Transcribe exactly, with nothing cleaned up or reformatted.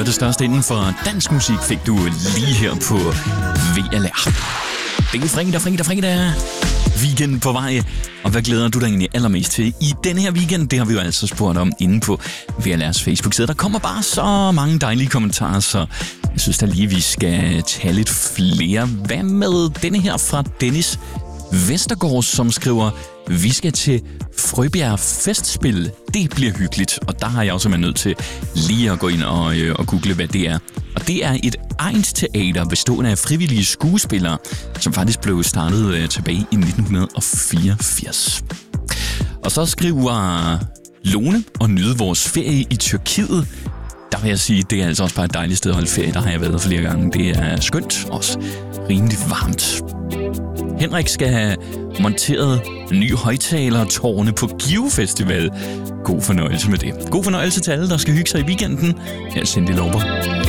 det største inden for dansk musik fik du lige her på V L R. Det er fredag, fredag, fredag. Weekend på vej. Og hvad glæder du dig egentlig allermest til i denne her weekend? Det har vi jo altså spurgt om inde på V L R's Facebook-side. Der kommer bare så mange dejlige kommentarer, så jeg synes da lige, vi skal tage lidt flere. Hvad med denne her fra Dennis Vestergaard, som skriver: vi skal til Frøbjerg Festspil. Det bliver hyggeligt. Og der har jeg også været nødt til lige at gå ind og, øh, og google, hvad det er. Og det er et egnsteater bestående af frivillige skuespillere, som faktisk blev startet øh, tilbage i nitten fireogfirs. Og så skriver Lone og nyde vores ferie i Tyrkiet. Der vil jeg sige, det er altså også bare et dejligt sted at holde ferie. Der har jeg været flere gange. Det er skønt, også rimelig varmt. Henrik skal have monteret nye højtalertårne på Give Festival. God fornøjelse med det. God fornøjelse til alle, der skal hygge sig i weekenden. Her er Cindy Lauper.